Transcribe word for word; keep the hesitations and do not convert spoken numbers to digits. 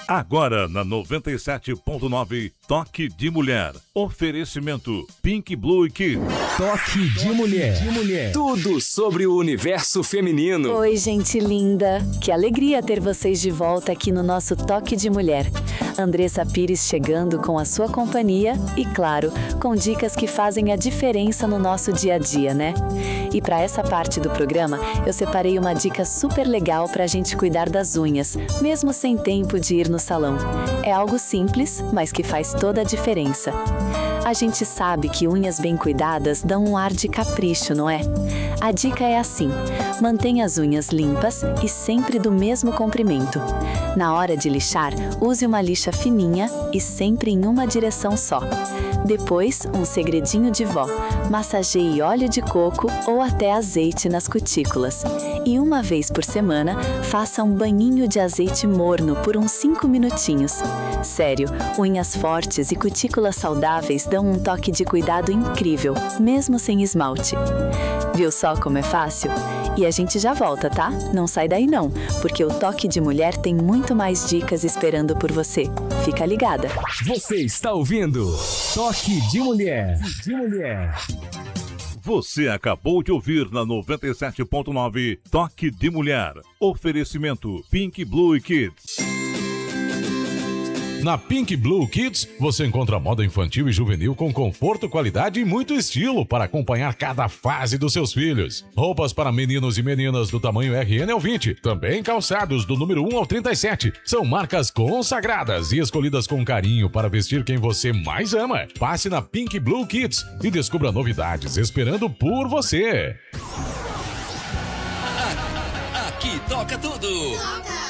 Agora na noventa e sete ponto nove, Toque de Mulher. Oferecimento Pink Blue Kids. Toque de Mulher. de mulher. Tudo sobre o universo feminino. Oi, gente linda. Que alegria ter vocês de volta aqui no nosso Toque de Mulher. Andressa Pires chegando com a sua companhia e, claro, com dicas que fazem a diferença no nosso dia a dia, né? E para essa parte do programa, eu separei uma dica super legal para a gente cuidar das unhas, mesmo sem tempo de ir no salão. É algo simples, mas que faz toda a diferença. A gente sabe que unhas bem cuidadas dão um ar de capricho, não é? A dica é assim: mantenha as unhas limpas e sempre do mesmo comprimento. Na hora de lixar, use uma lixa fininha e sempre em uma direção só. Depois, um segredinho de vó: massageie óleo de coco ou até azeite nas cutículas. E uma vez por semana, faça um banhinho de azeite morno por uns cinco minutinhos. Sério, unhas fortes e cutículas saudáveis dão um toque de cuidado incrível, mesmo sem esmalte. Viu só como é fácil? E a gente já volta, tá? Não sai daí não, porque o Toque de Mulher tem muito mais dicas esperando por você. Fica ligada. Você está ouvindo Toque de Mulher. de mulher. Você acabou de ouvir na noventa e sete ponto nove, Toque de Mulher. Oferecimento Pink Blue Kids. Na Pink Blue Kids, você encontra moda infantil e juvenil com conforto, qualidade e muito estilo para acompanhar cada fase dos seus filhos. Roupas para meninos e meninas do tamanho R N ao vinte, também calçados do número um ao trinta e sete. São marcas consagradas e escolhidas com carinho para vestir quem você mais ama. Passe na Pink Blue Kids e descubra novidades esperando por você. Aqui toca tudo. Toca.